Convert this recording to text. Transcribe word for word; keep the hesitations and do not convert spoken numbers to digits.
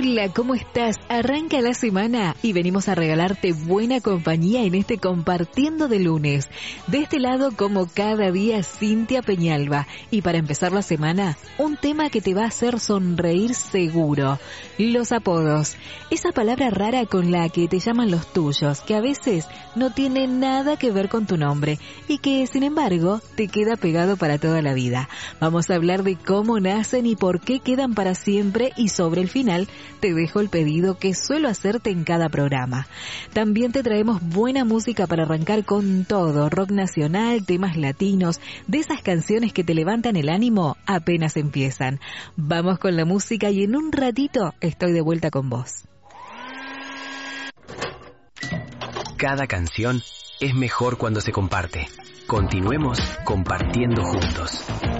Hola, ¿cómo estás? Arranca la semana y venimos a regalarte buena compañía en este Compartiendo de Lunes. De este lado, como cada día, Cintia Peñalba. Y para empezar la semana, un tema que te va a hacer sonreír seguro. Los apodos. Esa palabra rara con la que te llaman los tuyos, que a veces no tiene nada que ver con tu nombre y que, sin embargo, te queda pegado para toda la vida. Vamos a hablar de cómo nacen y por qué quedan para siempre, y sobre el final te dejo el pedido que suelo hacerte en cada programa. También te traemos buena música para arrancar con todo, rock nacional, temas latinos, de esas canciones que te levantan el ánimo apenas empiezan. Vamos con la música y en un ratito estoy de vuelta con vos. Cada canción es mejor cuando se comparte. Continuemos compartiendo juntos.